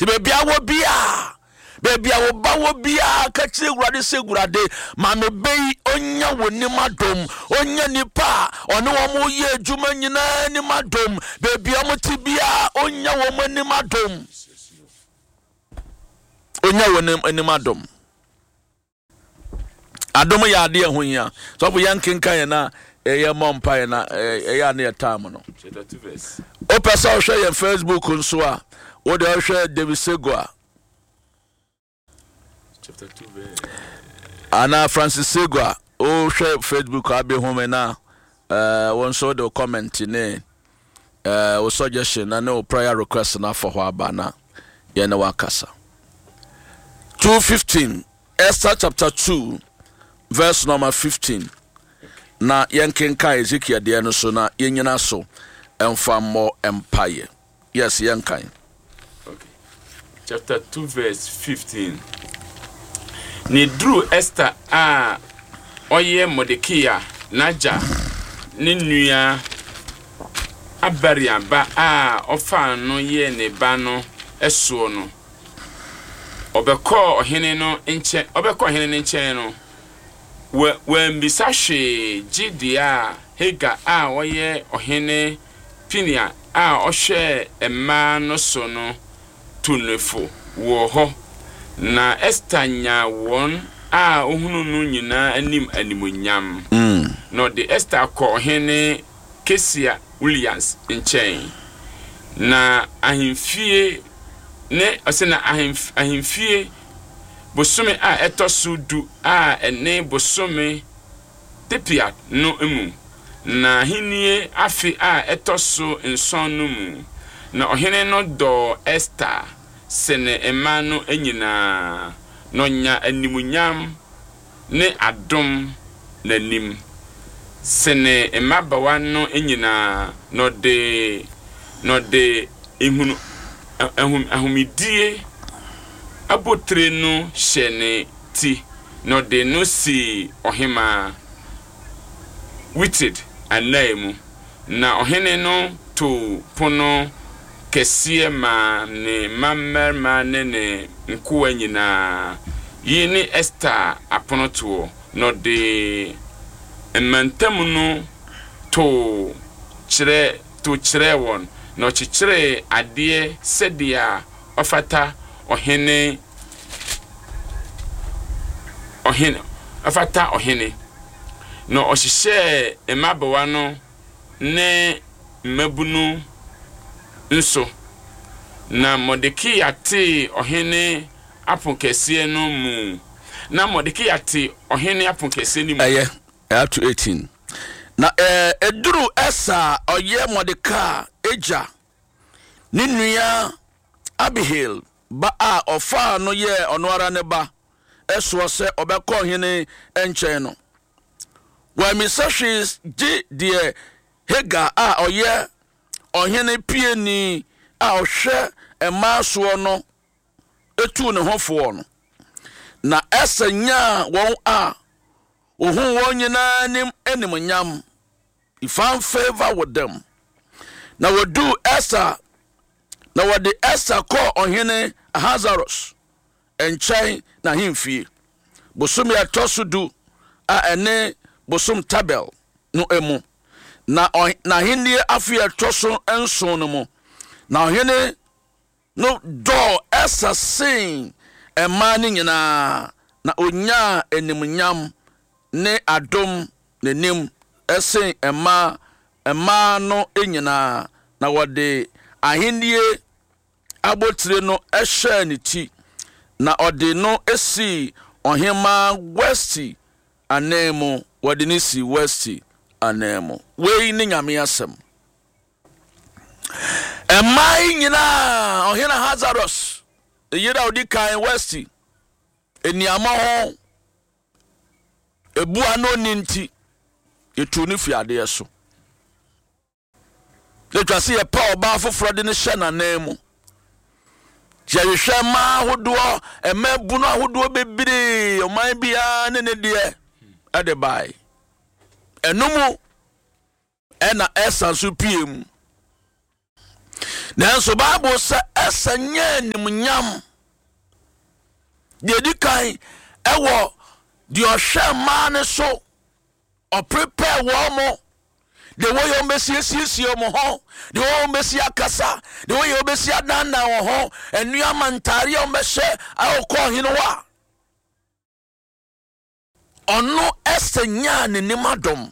Ti baby awo bia. Baby awo ba wo bia ka kire gurade se gurade ma me bei onya woni madom onya nipa ono wo mo ye adwuma nyina ni madom baby amuti bia onya wo mo ni madom onya wo ni madom adom ya ade ahonya so bo yankenkan ya na eye mompa ya na eye na time no o pesa o hwe ya Facebook nso a wo de hwe David Segua chapter 2 verse Ana Francis Segua o share Facebook abi home na won so the comment ne o suggestion na no prayer request na for ho abana ye na wakasa 2:15 Esther chapter 2 verse number 15 na yenkenka Ezekiel de no so na yenyina so emfa mo empire yes yenkan okay chapter 2 verse 15 ni Drew Esther a oye Mordekai naja ni nua abaria ba a ofa no ye ne ba no eso no obekọ ohene no nche no we mbisa hwe gidia hega a oye ohene Pinia a ohwe emma no so no tunefo wo ho na Esther nya won a ohunu no nyina animonyam no de Esther ko hene Kesia Williams nchen na ahemfie ne asena ahemfie bosome a etosudu a ene bosome tepia no emu na hinie afi a etoso nson no mu na ohene no do Esther sene emano enyina no nya animunyam ne adom nanim sene emabawa no enyina no de ehunu ahumidie abotre no hyene ti no de no si ohema wited anaimu na ohene no to pono kesie ma ne mamma ne nkuwa nyina yini Esther aponoto no de emantam no to chire won no chichire ade sedia ofata ohene afata ohene no ohihye emabawa no ne mabunu nso na Mordekai ate ohene aponkese no mu na Mordekai ate ohene aponkese ni mu up to 18 na eduru esa oye Mordekai eja ni nua Abihail ba a ofa no ye onoara ne ba eso se obekọ ohene enchen no wa misashis de Hega a oye ohene pieni a ohwe emaso no etu ne hofo no na esanya won a ohun won nyina nim enimnyam if I'm favor with them na wodu Esther na wode Esther call ohene Ahasuerus enchai na himfie bosom ya tosudu a ene bosom Tabel no emu na hindie afia toso enso no mu na ohene no do Esther sin emani nyina na onya enimnyam ne adom nenim esen ema no enyina na wode ahindie abotire no ehye ne ti na ode no esi ohema westi anemu wode ni si westi anemu wei ni nyame asem emai nyina ohena Ahasuerus yira odi kan westi eniama ho ebu ano ninti yetu ni fiade eso le twase ye pa oba foforo de ne hye na nemu jehwe ma hodo emabu no hodo bebire oman bia ne de ade bai enumu ena esansu piem nanso Bible say esanye nimnyam de di kan ewo de ohwe man so or prepare womo the way you mesi mo ho the way you mesi akasa the way you mesi adana ho enu amantare o mehye akọ hinowa ono esenya ne nimadom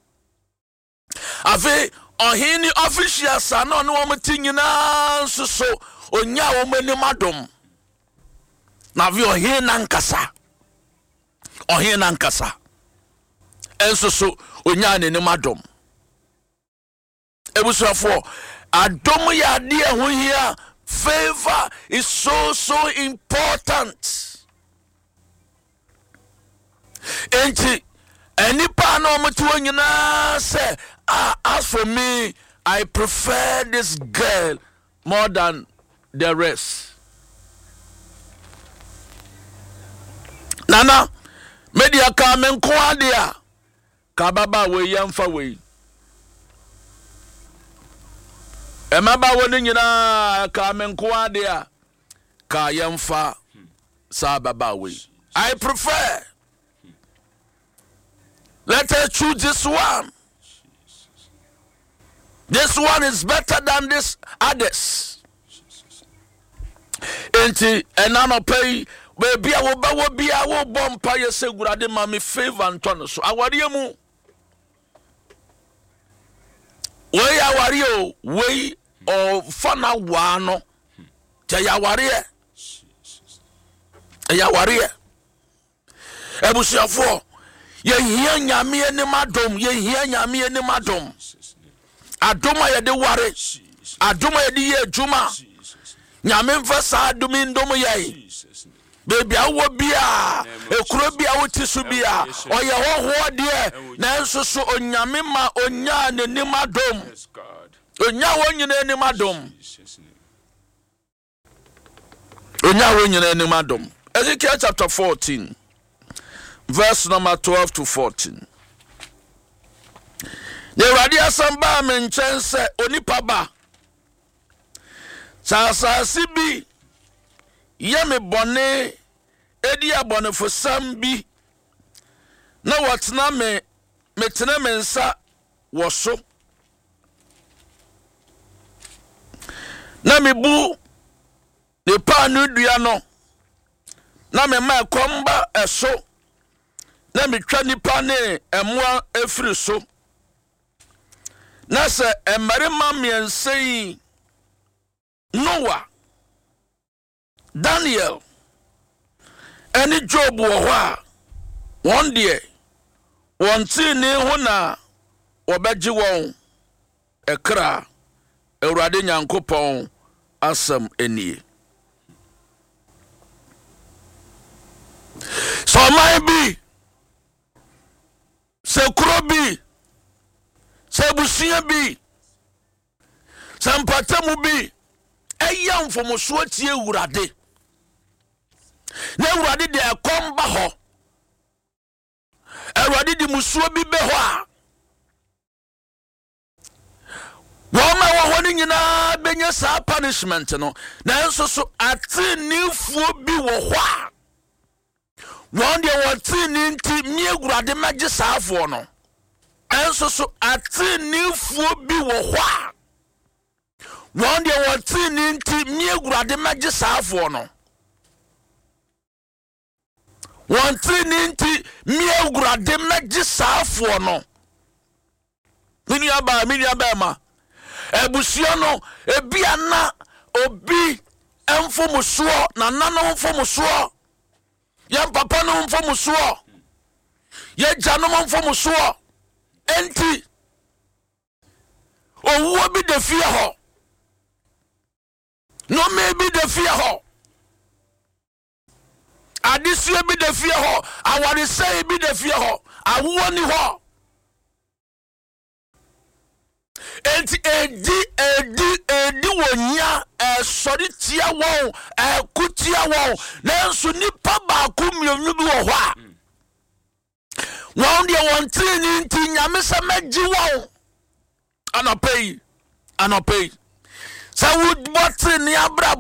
ave ohini official sana ono wo metinyina so onya wo manimadom na vi ohina nkasa enso so onya ne nimadom ebusuafo adom ya de ho hia favor is so important. Enti enipa na omutuo nyina say as for me I prefer this girl more than the rest. Nana media ka men ko ade a ka baba we yamfa we emaba woni nyina ka men ko ade a ka yamfa sa baba we. I prefer. Let us choose this one. This one is better than this others. Enti enano pay we bia wo ba wo bia wo bompa ye segurade ma me favor ntono so aware mu we aware o we o fana wa no te yaware ebusuafo ye hia nyame enim adom adoma ye de ware adoma ye de ye adwuma nyame mfa sa adumi ndom ye baby awo bia ekuro bia wotisu bia oye hoho de na enso so onyame ma onya nenim adom onya wonyina enim adom Ezekiel chapter 14 verse number 12 to 14. The radia samba menchense onipa ba sasa bi yeme bone edi abone fo sambi na watna metena mensa woso na mebu ne pa nu dua no na me ma komba eso na metwa nipa ne emwa efiri so na se emarima miensei Noah, Daniel, any Job wo ho one day one tin ni ho na obeji won ekra Ewurade Nyankopɔn asem enie. So my be se kuro bi se busia bi se mpatamu bi eya mfomoso tie Ewurade na Ewurade de ekomba ho Ewurade di musuo bi be ho a woma wo honi nyina benya sa punishment no na enso so atinifuo bi wo ho a won de watini nti mi Ewurade magye saafo no enso so atinifuo bi wo ho a won de watini nti mi Ewurade magye saafo no wantini nti mi Ewurade magye saafo no minia ba ma ebusua no ebia na obi emfomuso na nano mfomuso ya papa no mfomuso ya jano mfomuso enti owuo bi de fie ho no me bi de fie ho adisue bi de fie ho awari sei bi de fie ho awuo ni ho enti edi wonya sori tia won kutia won nanso nipa ba ku mienu bi wo ho a won de won tini nti nyame se magi won anopei sɛ wo bɔtre ne abra